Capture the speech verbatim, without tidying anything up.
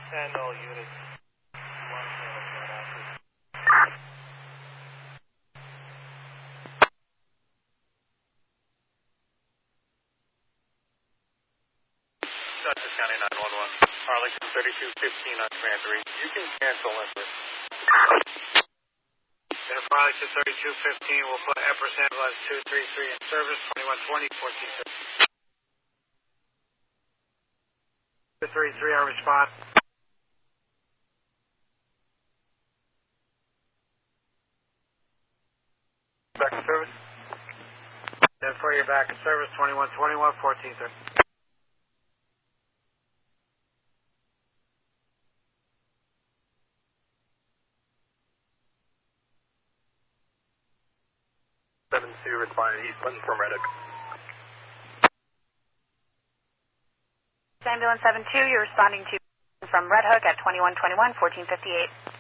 And all units. One channel flat active. Dutchess County nine one one. Arlington thirty-two fifteen on command three. You can cancel Empress. Then for Arlington thirty-two fifteen, we'll put Empress Ambulance two three three in service, twenty-one twenty, fourteen fifty. two three three, our response. Back in service. Then for your back in service, twenty-one twenty-one, fourteen thirty. seven two responding Eastland from Red Hook. Ambulance seven two, you're responding to from Red Hook at twenty-one twenty-one, fourteen fifty-eight.